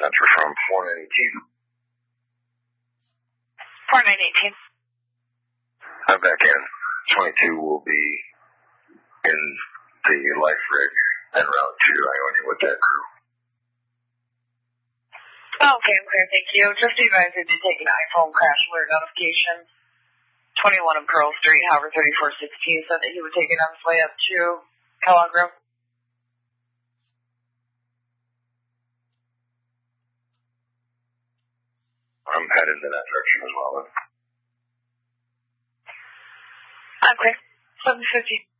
Enter from 4918. 4918. I'm back in. 22 will be in the life rig and route 2 Ionia with that crew. Okay, I'm clear, thank you. Just so you guys did take an iPhone crash alert notification. 21 of Pearl Street, Howard 3416, said that he would take it on his way up to Kellogg Road. I'm headed in that direction as well. I'm clear. 750.